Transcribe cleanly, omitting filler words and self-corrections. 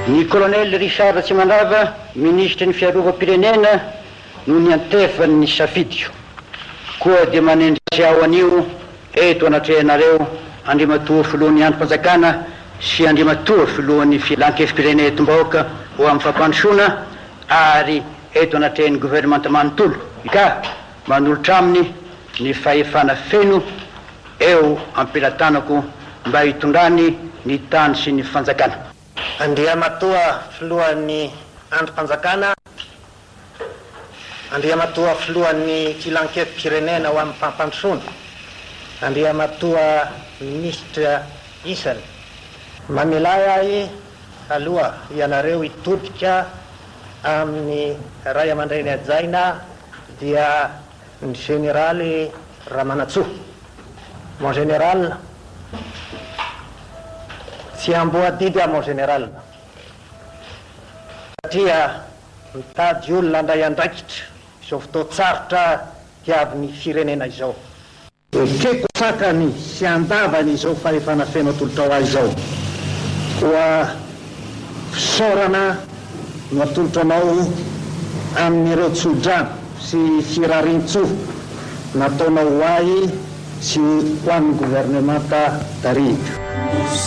Ny colonel Richard Tsimandrava, ministre ny fiarovam-pirenena, no niantefany ny safidio. Koa dia manendry ao anio eto anatrehanareo andrimatoa filohan'ny androm-panjakana sy andrimatoa filohan'ny filan-kefim-pirenena etom-bahoaka ho amin'ny fampandrosoana, ary eto anatrehan'ny gouvernementa manontolo ka manolotra aminy ny fahefana feno eo ampilatanako mba hitondrany ny tany sy ny fanjakana. Andriamatoa filohan'ny androm-panjakana, andriamatoa filohan'ny filan-kefim-pirenena ho amin'ny fampandrosoana, andriamatoa ministra isany, mamilay ahy aloha ianareo hitodika amin'ny ray aman-dreny ajaina dia ny generaly Ramanatsoa. Mon général, tsy amboadidy mon général, satria mitady olona andray andraikitra izao fotoan-tsarotra tiavin'ny firenena izao. Ekeko sakany sy andavany izao fahefana feno atolotra ho azy izao. Koa fisaorana no atolotranao amin'ireo tsodrano sy firarintso nataonao ho ahy sy ho an'ny gouvernementa tarika.